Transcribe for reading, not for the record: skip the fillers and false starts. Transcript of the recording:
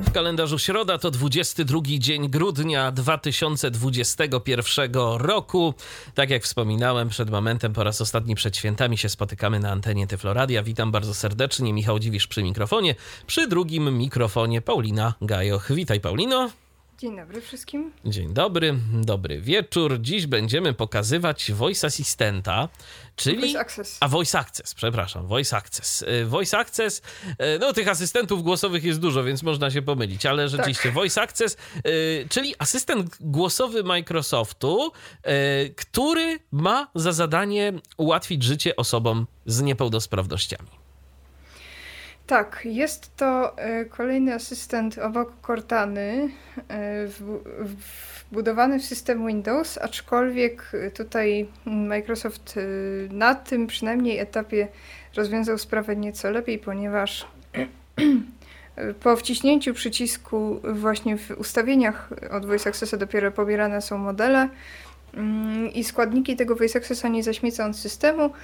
W kalendarzu środa to 22 dzień grudnia 2021 roku. Tak jak wspominałem przed momentem, po raz ostatni przed świętami się spotykamy na antenie Tyfloradia. Witam bardzo serdecznie. Michał Dziwisz przy mikrofonie. Przy drugim mikrofonie Paulina Gajoch. Witaj, Paulino. Dzień dobry wszystkim. Dzień dobry, dobry wieczór. Dziś będziemy pokazywać Voice Assistanta, czyli... Voice Access. Voice Access, przepraszam, Voice Access. Voice Access, no tych asystentów głosowych jest dużo, więc można się pomylić, ale rzeczywiście tak. Voice Access, czyli asystent głosowy Microsoftu, który ma za zadanie ułatwić życie osobom z niepełnosprawnościami. Tak, jest to kolejny asystent obok Cortany, wbudowany w system Windows, aczkolwiek tutaj Microsoft na tym przynajmniej etapie rozwiązał sprawę nieco lepiej, ponieważ po wciśnięciu przycisku właśnie w ustawieniach od Voice Accessa dopiero pobierane są modele i składniki tego Voice Accessa nie zaśmieca on systemu,